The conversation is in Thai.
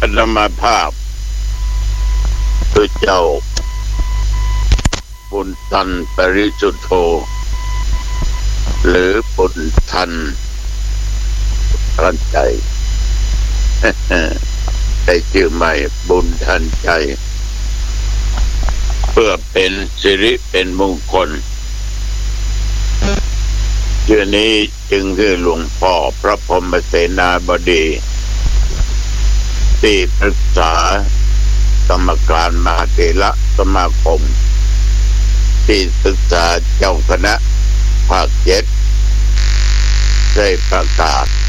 อาตมาภาพคือเจ้าบุญทันปริสุทธโธหรือบุญทันทันใจได้ชื่อใหม่บุญทันใจเพื่อเป็นสิริเป็นมงคลชื่อนี้จึงคือหลวงพ่อพระพรหมเสนาบดีที่ปรึกษากรรมการมหาเถรสมาคมที่ปรึกษาเจ้าคณะภาค7ได้ประกาศ